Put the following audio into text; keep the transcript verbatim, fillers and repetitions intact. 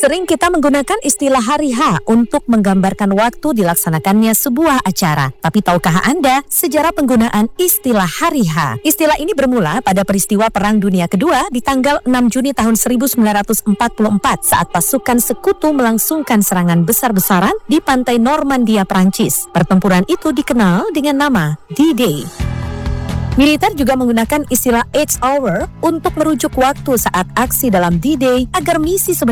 Sering kita menggunakan istilah hari H untuk menggambarkan waktu dilaksanakannya sebuah acara. Tapi tahukah Anda sejarah penggunaan istilah hari H? Istilah ini bermula pada peristiwa Perang Dunia Kedua di tanggal enam Juni tahun seribu sembilan ratus empat puluh empat saat pasukan sekutu melangsungkan serangan besar-besaran di pantai Normandia, Prancis. Pertempuran itu dikenal dengan nama D-Day. Militer juga menggunakan istilah H hour untuk merujuk waktu saat aksi dalam D-Day agar misi sebenarnya